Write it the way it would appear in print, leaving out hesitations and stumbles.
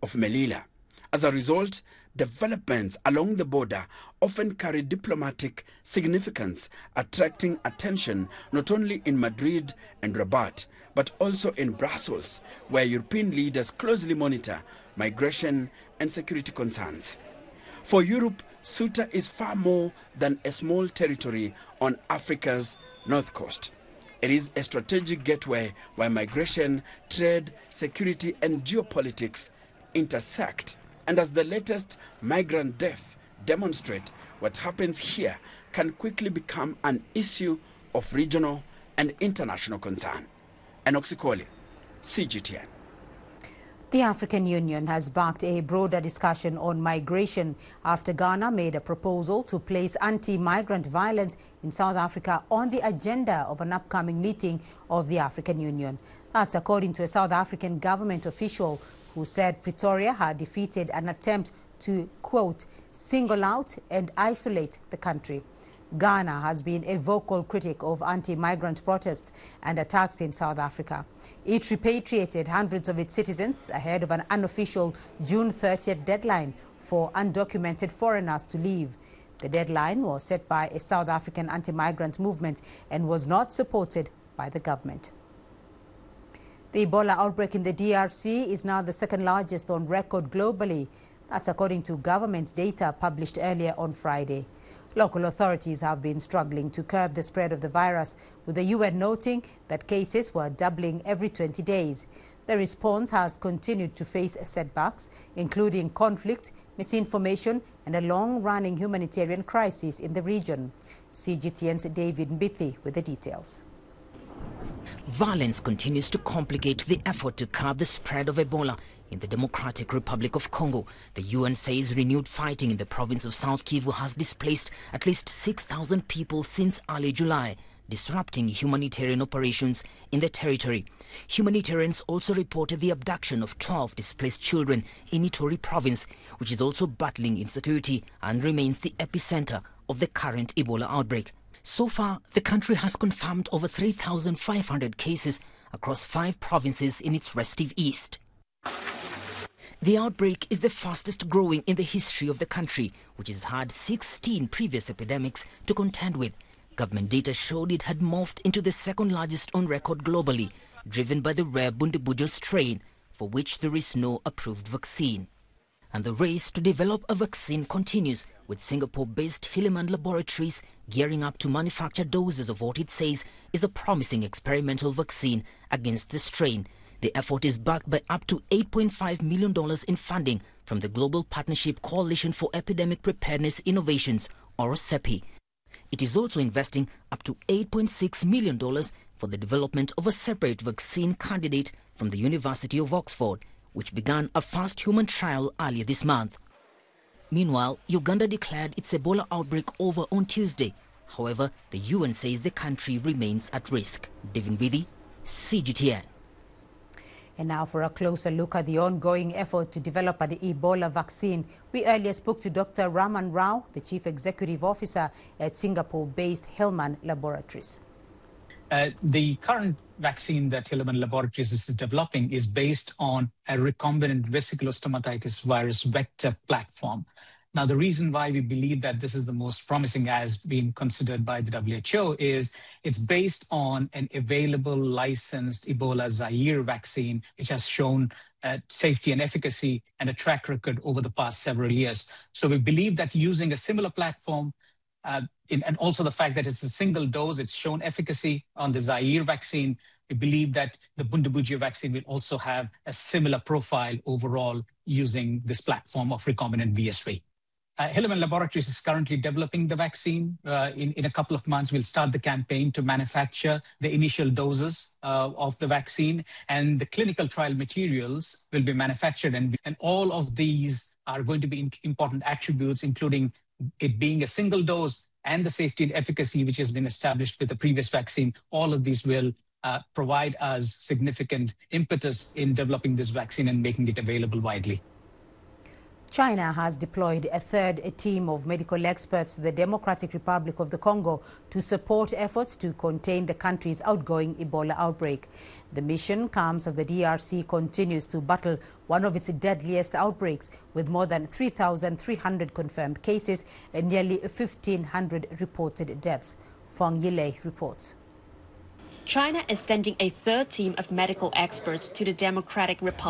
of Melilla. As a result, developments along the border often carry diplomatic significance, attracting attention not only in Madrid and Rabat, but also in Brussels, where European leaders closely monitor migration and security concerns. For Europe, Ceuta is far more than a small territory on Africa's north coast. It is a strategic gateway where migration, trade, security, and geopolitics intersect. And as the latest migrant death demonstrate, what happens here can quickly become an issue of regional and international concern. Enoch Sikoli, CGTN. The African Union has backed a broader discussion on migration after Ghana made a proposal to place anti-migrant violence in South Africa on the agenda of an upcoming meeting of the African Union. That's according to a South African government official who said Pretoria had defeated an attempt to, quote, single out and isolate the country. Ghana has been a vocal critic of anti-migrant protests and attacks in South Africa. It repatriated hundreds of its citizens ahead of an unofficial June 30th deadline for undocumented foreigners to leave. The deadline was set by a South African anti-migrant movement and was not supported by the government. The Ebola outbreak in the DRC is now the second largest on record globally. That's according to government data published earlier on Friday. Local authorities have been struggling to curb the spread of the virus, with the UN noting that cases were doubling every 20 days. The response has continued to face setbacks, including conflict, misinformation, and a long-running humanitarian crisis in the region. CGTN's David Mbithi with the details. Violence continues to complicate the effort to curb the spread of Ebola in the Democratic Republic of Congo. The UN says renewed fighting in the province of South Kivu has displaced at least 6,000 people since early July, disrupting humanitarian operations in the territory. Humanitarians also reported the abduction of 12 displaced children in Ituri province, which is also battling insecurity and remains the epicenter of the current Ebola outbreak. So far, the country has confirmed over 3,500 cases across 5 provinces in its restive east. The outbreak is the fastest growing in the history of the country, which has had 16 previous epidemics to contend with. Government data showed it had morphed into the second largest on record globally, driven by the rare Bundibugyo strain, for which there is no approved vaccine. And the race to develop a vaccine continues, with Singapore-based Hilleman Laboratories gearing up to manufacture doses of what it says is a promising experimental vaccine against the strain. The effort is backed by up to $8.5 million in funding from the Global Partnership Coalition for Epidemic Preparedness Innovations, or CEPI. It is also investing up to $8.6 million for the development of a separate vaccine candidate from the University of Oxford, which began a first human trial earlier this month. Meanwhile, Uganda declared its Ebola outbreak over on Tuesday. However, the UN says the country remains at risk. Devin Bidi, CGTN. And now for a closer look at the ongoing effort to develop an Ebola vaccine. We earlier spoke to Dr. Raman Rao, the Chief Executive Officer at Singapore-based Hilleman Laboratories. The current vaccine that Hilleman Laboratories is developing is based on a recombinant vesiculostomatitis virus vector platform. Now, the reason why we believe that this is the most promising as being considered by the WHO is it's based on an available licensed Ebola Zaire vaccine, which has shown safety and efficacy and a track record over the past several years. So we believe that using a similar platform and also the fact that it's a single dose, it's shown efficacy on the Zaire vaccine. We believe that the Bundibugyo vaccine will also have a similar profile overall using this platform of recombinant VSV. Hilleman Laboratories is currently developing the vaccine. In a couple of months, we'll start the campaign to manufacture the initial doses of the vaccine, and the clinical trial materials will be manufactured. And all of these are going to be important attributes, including it being a single dose and the safety and efficacy, which has been established with the previous vaccine. All of these will provide us significant impetus in developing this vaccine and making it available widely. China has deployed a third team of medical experts to the Democratic Republic of the Congo to support efforts to contain the country's outgoing Ebola outbreak. The mission comes as the DRC continues to battle one of its deadliest outbreaks, with more than 3,300 confirmed cases and nearly 1,500 reported deaths. Fong Yile reports. China is sending a third team of medical experts to the Democratic Republic